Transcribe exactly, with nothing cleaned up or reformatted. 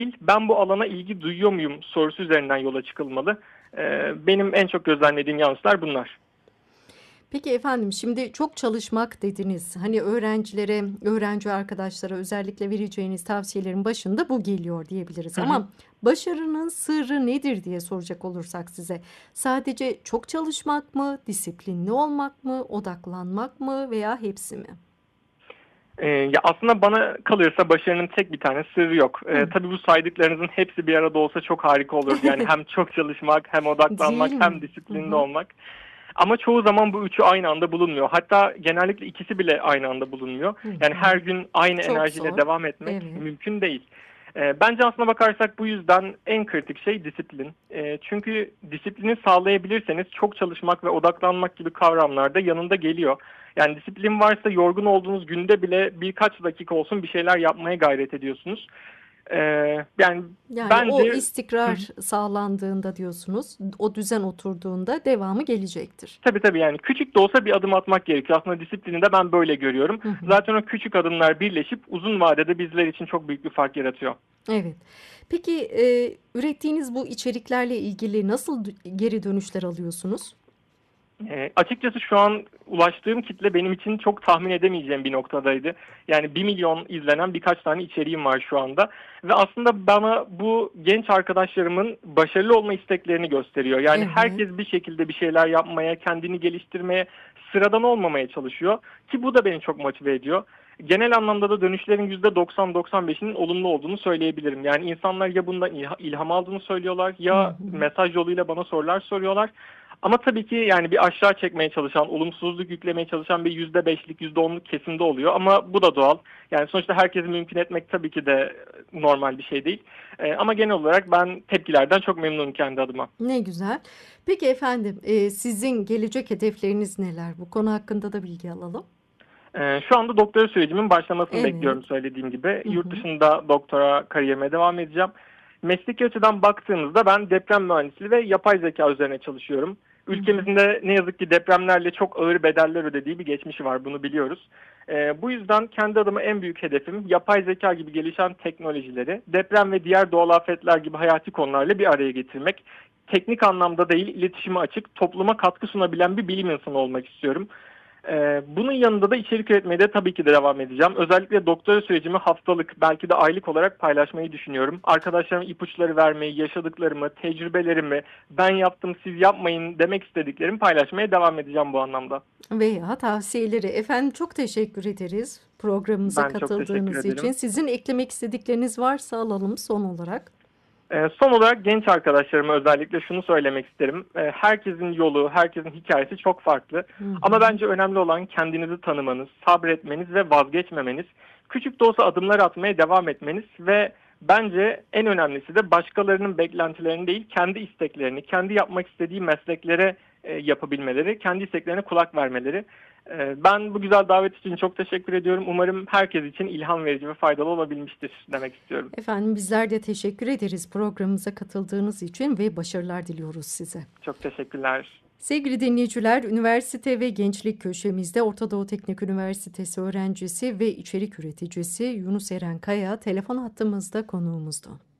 değil, ben bu alana ilgi duyuyor muyum sorusu üzerinden yola çıkılmalı. Ee, benim en çok gözlemlediğim yanlışlar bunlar. Peki efendim, şimdi çok çalışmak dediniz. Hani öğrencilere, öğrenci arkadaşlara özellikle vereceğiniz tavsiyelerin başında bu geliyor diyebiliriz. Hı hı. Ama başarının sırrı nedir diye soracak olursak size. Sadece çok çalışmak mı, disiplinli olmak mı, odaklanmak mı veya hepsi mi? Ee, ya aslında bana kalırsa başarının tek bir tane sırrı yok. Ee, Hı. tabii bu saydıklarınızın hepsi bir arada olsa çok harika olurdu. Yani hem çok çalışmak, hem Değil odaklanmak, hem mi? Hı disiplinli hı. olmak. Ama çoğu zaman bu üçü aynı anda bulunmuyor. Hatta genellikle ikisi bile aynı anda bulunmuyor. Hı Yani her hı. gün aynı Çok enerjiyle zor. devam etmek Evet. mümkün değil. Ee, bence aslına bakarsak bu yüzden en kritik şey disiplin. Ee, çünkü disiplini sağlayabilirseniz çok çalışmak ve odaklanmak gibi kavramlar da yanında geliyor. Yani disiplin varsa yorgun olduğunuz günde bile birkaç dakika olsun bir şeyler yapmaya gayret ediyorsunuz. Ee, yani Yani o bence istikrar sağlandığında diyorsunuz, o düzen oturduğunda devamı gelecektir. tabii tabii yani küçük de olsa bir adım atmak gerekiyor. Aslında disiplini de ben böyle görüyorum. Hı hı. Zaten o küçük adımlar birleşip uzun vadede bizler için çok büyük bir fark yaratıyor. Evet. Peki, eee, ürettiğiniz bu içeriklerle ilgili nasıl dü geri dönüşler alıyorsunuz? E, açıkçası şu an ulaştığım kitle benim için çok tahmin edemeyeceğim bir noktadaydı. Yani bir milyon izlenen birkaç tane içeriğim var şu anda. Ve aslında bana bu genç arkadaşlarımın başarılı olma isteklerini gösteriyor. Yani Evet. herkes bir şekilde bir şeyler yapmaya, kendini geliştirmeye, sıradan olmamaya çalışıyor. Ki bu da beni çok motive ediyor. Genel anlamda da dönüşlerin yüzde doksan doksan beşinin olumlu olduğunu söyleyebilirim. Yani insanlar ya bundan ilha- ilham aldığını söylüyorlar, Hı ya hı. mesaj yoluyla bana sorular soruyorlar. Ama tabii ki yani bir aşağı çekmeye çalışan, olumsuzluk yüklemeye çalışan bir yüzde beşlik, yüzde onluk kesimde oluyor. Ama bu da doğal. Yani sonuçta herkesi mümkün etmek tabii ki de normal bir şey değil. Ee, ama genel olarak ben tepkilerden çok memnunum kendi adıma. Ne güzel. Peki efendim, eee, sizin gelecek hedefleriniz neler? Bu konu hakkında da bilgi alalım. Ee, şu anda doktora sürecimin başlamasını Evet. bekliyorum söylediğim gibi. Hı Yurt hı. dışında doktora kariyerime devam edeceğim. Mesleki açıdan baktığımızda ben deprem mühendisliği ve yapay zeka üzerine çalışıyorum. Hı hı. Ülkemizin de ne yazık ki depremlerle çok ağır bedeller ödediği bir geçmişi var, bunu biliyoruz. Ee, bu yüzden kendi adıma en büyük hedefim yapay zeka gibi gelişen teknolojileri deprem ve diğer doğal afetler gibi hayati konularla bir araya getirmek. Teknik anlamda değil, iletişime açık, topluma katkı sunabilen bir bilim insanı olmak istiyorum. Ee, bunun yanında da içerik üretmeye de tabii ki de devam edeceğim. Özellikle doktora sürecimi haftalık, belki de aylık olarak paylaşmayı düşünüyorum. Arkadaşlarıma ipuçları vermeyi, yaşadıklarımı, tecrübelerimi, ben yaptım siz yapmayın demek istediklerimi paylaşmaya devam edeceğim bu anlamda. Veya tavsiyeleri. Efendim, çok teşekkür ederiz programımıza Ben çok teşekkür katıldığınız için. ederim. Sizin eklemek istedikleriniz varsa alalım son olarak. Ee, son olarak genç arkadaşlarıma özellikle şunu söylemek isterim. Ee, herkesin yolu, herkesin hikayesi çok farklı. Hı Ama hı. bence önemli olan kendinizi tanımanız, sabretmeniz ve vazgeçmemeniz. Küçük de olsa adımlar atmaya devam etmeniz ve bence en önemlisi de başkalarının beklentilerini değil, kendi isteklerini, kendi yapmak istediği mesleklere e, yapabilmeleri, kendi isteklerine kulak vermeleri. E, ben bu güzel davet için çok teşekkür ediyorum. Umarım herkes için ilham verici ve faydalı olabilmiştir demek istiyorum. Efendim, bizler de teşekkür ederiz programımıza katıldığınız için ve başarılar diliyoruz size. Çok teşekkürler. Sevgili dinleyiciler, üniversite ve gençlik köşemizde Orta Doğu Teknik Üniversitesi öğrencisi ve içerik üreticisi Yunus Eren Kaya telefon hattımızda konuğumuzdu.